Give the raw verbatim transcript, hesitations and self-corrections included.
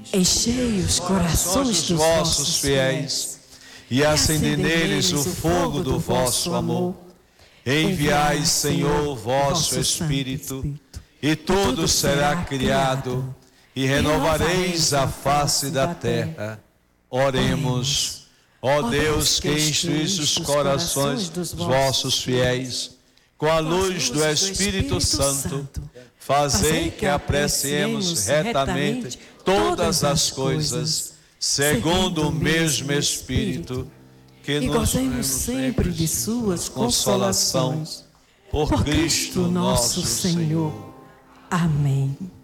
Enchei os corações dos vossos fiéis e acendei neles o fogo do vosso amor. Enviai, Senhor, vosso Espírito, e tudo será criado, e renovareis a face da terra. Oremos. Ó Deus, que instruís os corações dos vossos fiéis com a luz do Espírito Santo, fazei que apreciemos retamente todas as coisas, segundo o mesmo Espírito, que nos gozemos sempre de suas consolações. Por Cristo nosso Senhor. Amém.